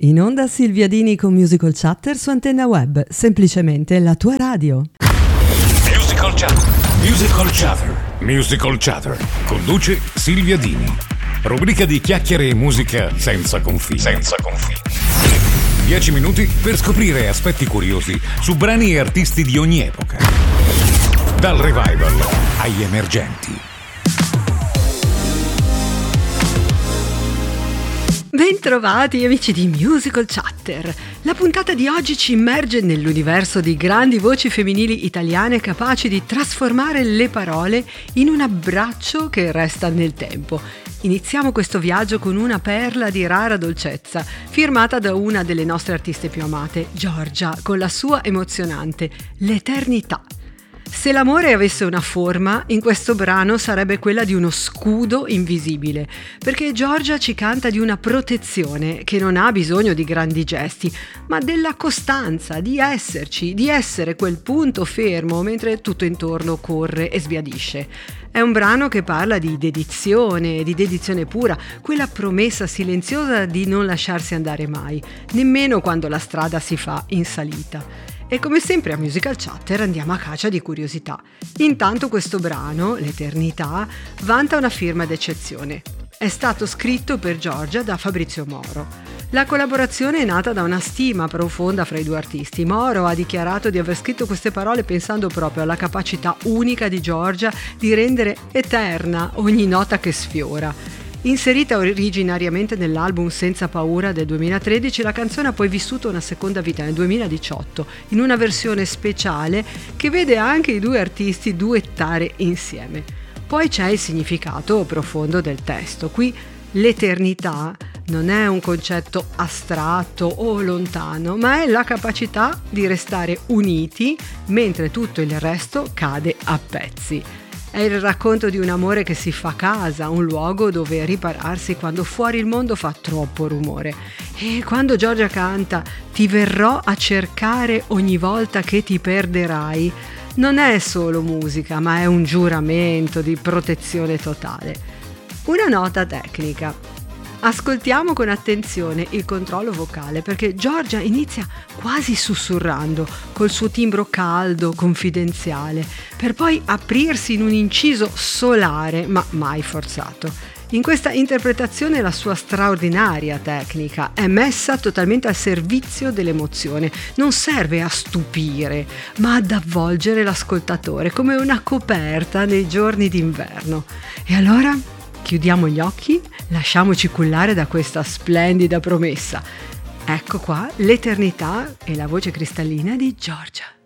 In onda Silvia Dini con Musical Chatter su Antenna Web, semplicemente la tua radio. Musical Chatter. Musical Chatter. Musical Chatter. Conduce Silvia Dini. Rubrica di chiacchiere e musica senza confini. 10 minuti per scoprire aspetti curiosi su brani e artisti di ogni epoca. Dal revival agli emergenti. Bentrovati amici di Musical Chatter. La puntata di oggi ci immerge nell'universo di grandi voci femminili italiane capaci di trasformare le parole in un abbraccio che resta nel tempo. Iniziamo questo viaggio con una perla di rara dolcezza, firmata da una delle nostre artiste più amate, Giorgia, con la sua emozionante L'Eternità. Se l'amore avesse una forma, in questo brano sarebbe quella di uno scudo invisibile, perché Giorgia ci canta di una protezione che non ha bisogno di grandi gesti, ma della costanza, di esserci, di essere quel punto fermo mentre tutto intorno corre e sbiadisce. È un brano che parla di dedizione pura, quella promessa silenziosa di non lasciarsi andare mai, nemmeno quando la strada si fa in salita. E come sempre a Musical Chatter andiamo a caccia di curiosità. Intanto questo brano, L'Eternità, vanta una firma d'eccezione. È stato scritto per Giorgia da Fabrizio Moro. La collaborazione è nata da una stima profonda fra i due artisti. Moro ha dichiarato di aver scritto queste parole pensando proprio alla capacità unica di Giorgia di rendere eterna ogni nota che sfiora. Inserita originariamente nell'album Senza Paura del 2013, la canzone ha poi vissuto una seconda vita nel 2018 in una versione speciale che vede anche i due artisti duettare insieme. Poi c'è il significato profondo del testo. Qui l'eternità non è un concetto astratto o lontano, ma è la capacità di restare uniti mentre tutto il resto cade a pezzi. È il racconto di un amore che si fa casa, un luogo dove ripararsi quando fuori il mondo fa troppo rumore. E quando Giorgia canta "Ti verrò a cercare ogni volta che ti perderai", non è solo musica, ma è un giuramento di protezione totale. Una nota tecnica. Ascoltiamo con attenzione il controllo vocale perché Giorgia inizia quasi sussurrando col suo timbro caldo, confidenziale, per poi aprirsi in un inciso solare ma mai forzato. In questa interpretazione la sua straordinaria tecnica è messa totalmente al servizio dell'emozione. Non serve a stupire, ma ad avvolgere l'ascoltatore come una coperta nei giorni d'inverno. E allora chiudiamo gli occhi, lasciamoci cullare da questa splendida promessa. Ecco qua l'eternità e la voce cristallina di Giorgia.